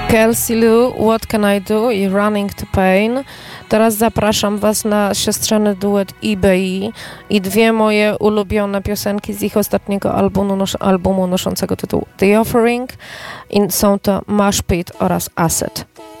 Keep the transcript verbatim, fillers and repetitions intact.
Kelsey Lu, What Can I Do i Running to Pain. Teraz zapraszam Was na siostrzany duet I B I i dwie moje ulubione piosenki z ich ostatniego albumu, nos- albumu noszącego tytuł The Offering. I są to Mosh Pit oraz Acid.